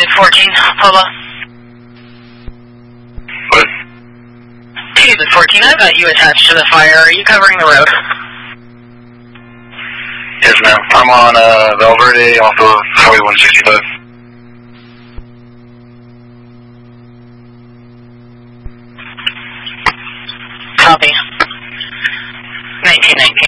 14, Pablo. What? Unit 14, I've got you attached to the fire. Are you covering the road? Yes, ma'am. I'm on Valverde off of Highway 165. Copy. 1919.